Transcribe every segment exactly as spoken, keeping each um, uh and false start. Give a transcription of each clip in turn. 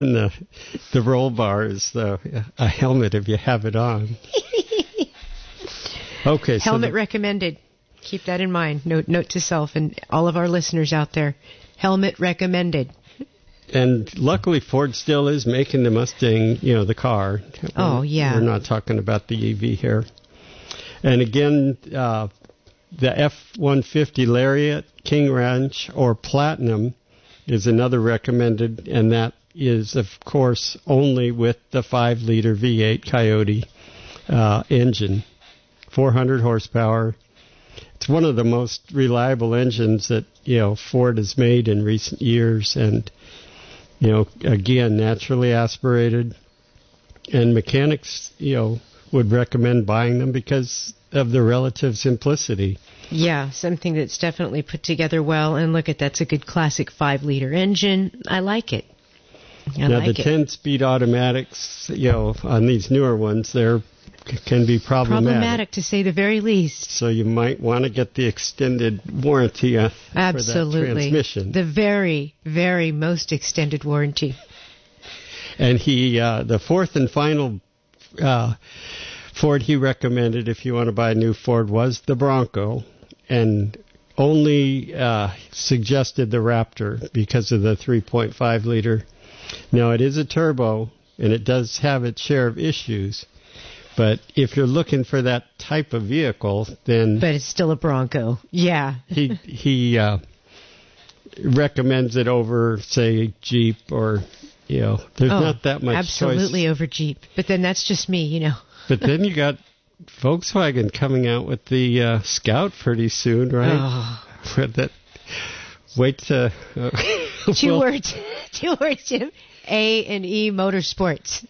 the the roll bar is the, a helmet if you have it on. Okay. Helmet so the, recommended. Keep that in mind. Note, note to self and all of our listeners out there. Helmet recommended. And luckily, Ford still is making the Mustang, you know, the car. Oh, yeah. We're not talking about the E V here. And again, uh, the F one fifty Lariat, King Ranch, or Platinum is another recommended, and that is, of course, only with the five liter V eight Coyote uh, engine, four hundred horsepower. It's one of the most reliable engines that, you know, Ford has made in recent years, and, you know, again, naturally aspirated. And mechanics, you know, would recommend buying them because of their relative simplicity. Yeah, something that's definitely put together well. And look at that's a good classic five-liter engine. I like it. I now, like the it. ten-speed automatics, you know, on these newer ones, they're can be problematic. Problematic, to say the very least. So you might want to get the extended warranty uh, Absolutely. for that transmission. The very, very most extended warranty. And he, uh, the fourth and final uh, Ford he recommended if you want to buy a new Ford was the Bronco, and only uh, suggested the Raptor because of the three point five liter. Now, it is a turbo, and it does have its share of issues. But if you're looking for that type of vehicle, then... But it's still a Bronco. Yeah. he he uh, recommends it over, say, Jeep or, you know, there's oh, not that much absolutely choice. over Jeep. But then that's just me, you know. But then you got Volkswagen coming out with the uh, Scout pretty soon, right? Oh. With that, wait to... Uh, Two well, words. Two words, Jim. A and E Motorsports.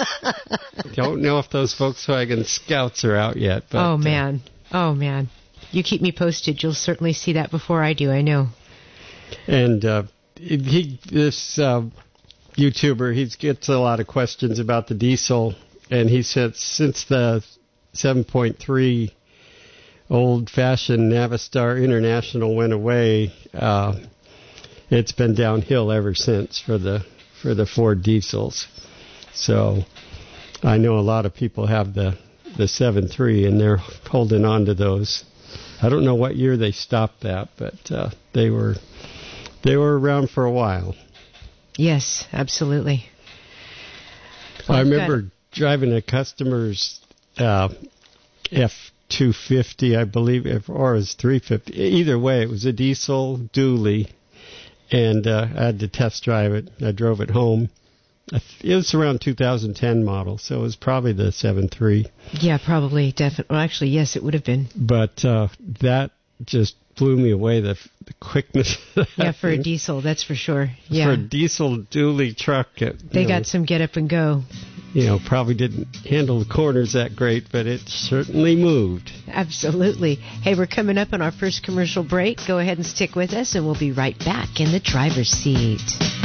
Don't know if those Volkswagen Scouts are out yet. But, oh, man. Uh, oh, man. You keep me posted. You'll certainly see that before I do, I know. And uh, he, this uh, YouTuber, he gets a lot of questions about the diesel. And he said since the seven point three old-fashioned Navistar International went away, uh, it's been downhill ever since for the for the Ford diesels. So I know a lot of people have the the seven point three and they're holding on to those. I don't know what year they stopped that, but uh, they were they were around for a while. Yes, absolutely. Well, I remember driving a customer's uh, F two fifty, I believe, or it was three fifty. Either way, it was a diesel dually. And uh, I had to test drive it. I drove it home. It was around two thousand ten model, so it was probably the seven point three. Yeah, probably, definitely. Well, actually, yes, it would have been. But uh, that just blew me away, the, the quickness of that Yeah, for thing. a diesel, that's for sure. Yeah. For a diesel dually truck. It, they know, got some get up and go. You know, probably didn't handle the corners that great, but it certainly moved. Absolutely. Hey, we're coming up on our first commercial break. Go ahead and stick with us, and we'll be right back in the driver's seat.